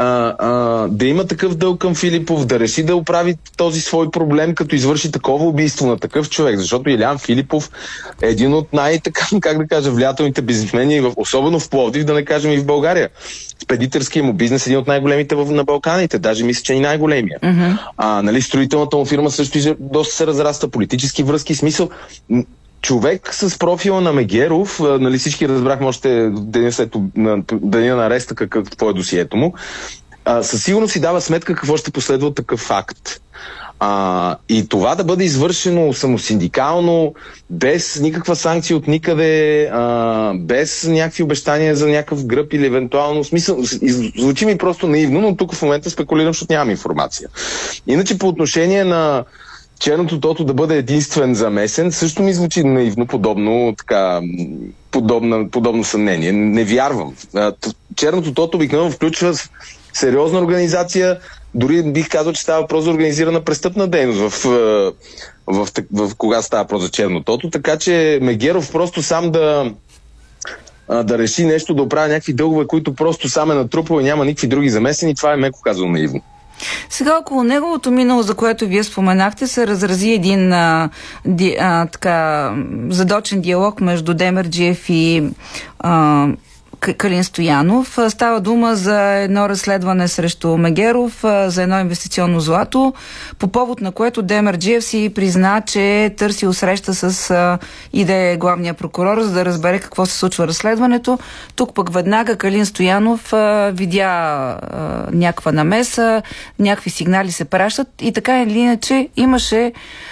да има такъв дълг към Филипов, да реши да оправи този свой проблем, като извърши такова убийство на такъв човек, защото Илиян Филипов е един от влиятелните бизнесмени, особено в Пловдив, да не кажем и в България. Спедиторския му бизнес е един от най-големите на Балканите, даже мисля, че и най-големия. Строителната му фирма също доста се разраста, политически връзки, смисъл. Човек с профила на Мегеров, всички разбрахме още деня на ареста какво е досието му, със сигурност си дава сметка какво ще последва такъв факт. И това да бъде извършено самосиндикално, без никаква санкция от никъде, без някакви обещания за някакъв гръб или евентуално смисъл. Звучи ми просто наивно, но тук в момента спекулирам, защото нямам информация. Иначе по отношение на черното тото да бъде единствен замесен, също ми звучи наивно, подобно съмнение. Не вярвам. Черното тото обикновено включва сериозна организация, дори бих казал, че става въпрос за организирана престъпна дейност в кога става въпрос за черно тото, така че Мегеров просто сам да реши нещо, да оправя някакви дългове, които просто сам е натрупал и няма никакви други замесени, това е меко казано наивно. Сега около неговото минало, за което вие споменахте, се разрази един задочен диалог между Демерджиев и Калин Стоянов. Става дума за едно разследване срещу Мегеров, за едно инвестиционно злато, по повод на което Демерджиев си призна, че търсил среща с главния прокурор, за да разбере какво се случва разследването. Тук пък веднага Калин Стоянов видя някаква намеса, някакви сигнали се пращат и така или иначе имаше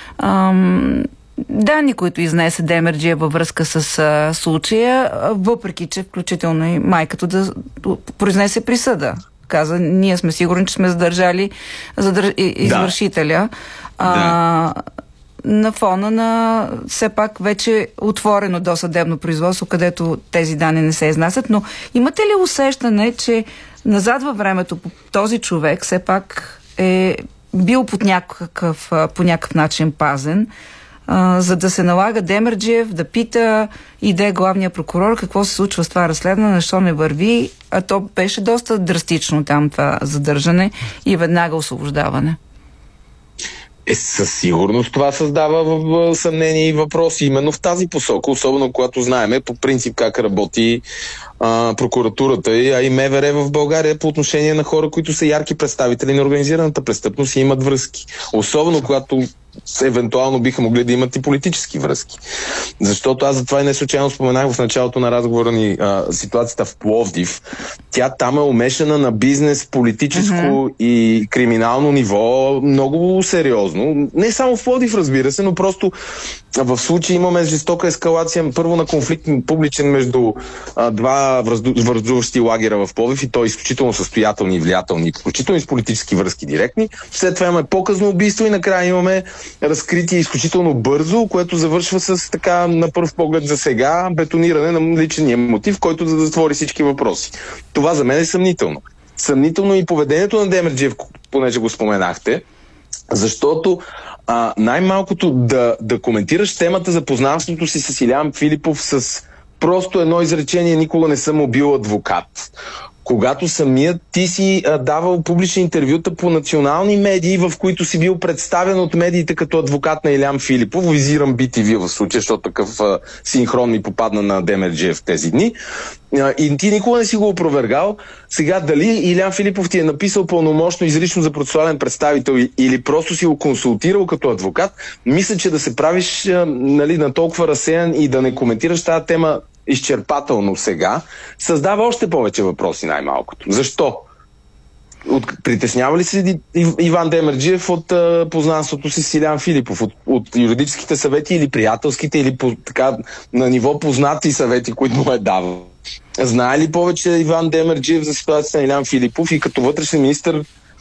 данни, които изнесе Демерджиев във връзка с случая, въпреки че включително и майката да произнесе присъда. Каза, ние сме сигурни, че сме задържали извършителя. На фона на все пак вече отворено досъдебно производство, където тези данни не се изнасят. Но имате ли усещане, че назад във времето този човек все пак е бил по някакъв начин пазен, за да се налага Демерджиев да пита главния прокурор какво се случва с това разследване, защо не върви, а то беше доста драстично там това задържане и веднага освобождаване. Със сигурност това създава съмнение и въпроси именно в тази посока, особено когато знаеме по принцип как работи прокуратурата, а и МВР в България по отношение на хора, които са ярки представители на организираната престъпност и имат връзки. Особено когато евентуално биха могли да имат и политически връзки. Защото аз затова и не случайно споменах в началото на разговора ни ситуацията в Пловдив. Тя там е умешана на бизнес, политическо и криминално ниво много сериозно. Не само в Пловдив, разбира се, но просто в случай имаме жестока ескалация първо на конфликт публичен между два враждуващи лагера в Пловдив и то е изключително състоятелни и влиятелни, включително и с политически връзки директни. След това имаме по-късно убийство и накрая имаме разкритие изключително бързо, което завършва с така на пръв поглед за сега бетониране на личния мотив, който да затвори всички въпроси. Това за мен е съмнително. Съмнително и поведението на Демерджиев, понеже го споменахте, защото най-малкото да коментираш темата за познанството си с Илиян Филипов с просто едно изречение "никога не съм бил адвокат", когато самият ти си давал публични интервюта по национални медии, в които си бил представен от медиите като адвокат на Илиян Филипов, визирам BTV в случая, защото такъв синхрон ми попадна на Демерджиев тези дни, и ти никога не си го опровергал. Сега дали Илиян Филипов ти е написал пълномощно изрично за процесуален представител или просто си го консултирал като адвокат, мисля, че да се правиш на толкова разсеян и да не коментираш тази тема изчерпателно сега, създава още повече въпроси най-малкото. Защо? Притеснява ли се Иван Демерджиев от познанството си с Илиян Филипов? От юридическите съвети или приятелските, или на ниво познати съвети, които му е давал? Знае ли повече Иван Демерджиев за ситуацията на Илиян Филипов и като вътрешен министър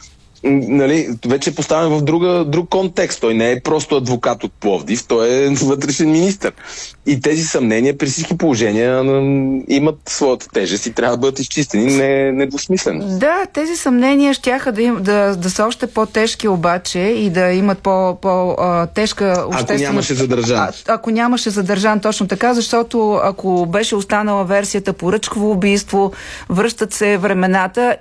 вече е поставен в друг контекст. Той не е просто адвокат от Пловдив, той е вътрешен министър. И тези съмнения при всички положения имат своята тежест и трябва да бъдат изчистени недвусмислено. Да, тези съмнения щяха да са още по-тежки обаче и да имат по-тежка обществена... Ако нямаше задържан. Ако нямаше задържан, точно така, защото ако беше останала версията поръчково убийство, връщат се времената